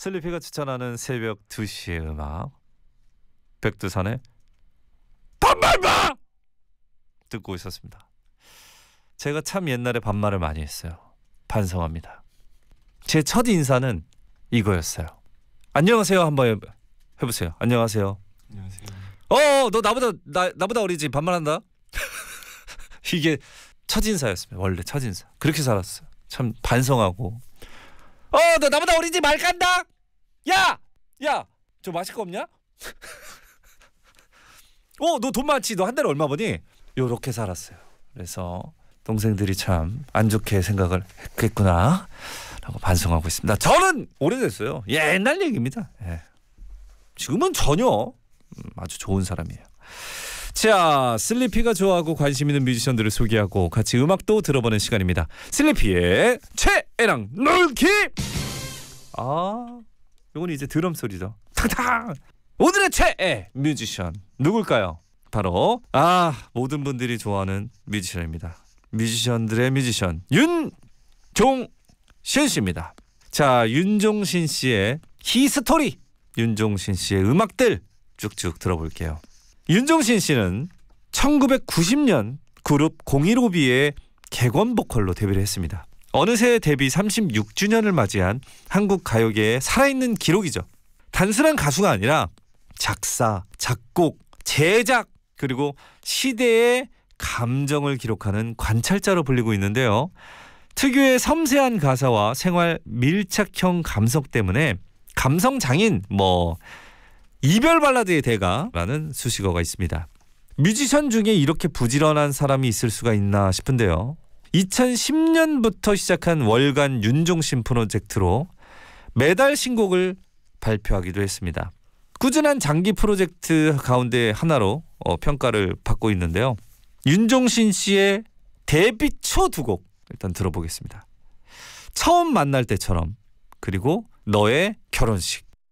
슬리피가 추천하는 새벽 2시의 음악, 백두산의 반말마 듣고 있었습니다. 제가 참 옛날에 반말을 많이 했어요. 반성합니다. 제 첫 인사는 이거였어요. 안녕하세요 한번 해보세요. 안녕하세요. 안녕하세요. 너 나보다 어리지? 반말한다. 이게 첫 인사였습니다. 원래 첫 인사. 그렇게 살았어요. 참 반성하고. 너 나보다 어리지? 말 깐다. 야, 저 마실 거 없냐? 너 돈 많지? 너 한 달에 얼마 버니? 요렇게 살았어요. 그래서 동생들이 참 안 좋게 생각을 했겠구나 라고 반성하고 있습니다. 저는 오래됐어요. 옛날 얘기입니다. 예. 지금은 전혀 아주 좋은 사람이에요. 자, 슬리피가 좋아하고 관심 있는 뮤지션들을 소개하고 같이 음악도 들어보는 시간입니다. 슬리피의 최애랑 놀기. 이건 이제 드럼 소리죠. 탕탕. 오늘의 최애 뮤지션 누굴까요? 바로 모든 분들이 좋아하는 뮤지션입니다. 뮤지션들의 뮤지션 윤종신 씨입니다. 자, 윤종신 씨의 히스토리, 윤종신 씨의 음악들 쭉쭉 들어볼게요. 윤종신 씨는 1990년 그룹 015B의 객원 보컬로 데뷔를 했습니다. 어느새 데뷔 36주년을 맞이한 한국 가요계의 살아있는 기록이죠. 단순한 가수가 아니라 작사, 작곡, 제작, 그리고 시대의 감정을 기록하는 관찰자로 불리고 있는데요. 특유의 섬세한 가사와 생활 밀착형 감성 때문에 감성 장인, 이별 발라드의 대가라는 수식어가 있습니다. 뮤지션 중에 이렇게 부지런한 사람이 있을 수가 있나 싶은데요. 2010년부터 시작한 월간 윤종신 프로젝트로 매달 신곡을 발표하기도 했습니다. 꾸준한 장기 프로젝트 가운데 하나로 평가를 받고 있는데요. 윤종신 씨의 데뷔 초 두 곡 일단 들어보겠습니다. 처음 만날 때처럼, 그리고 너의 결혼식.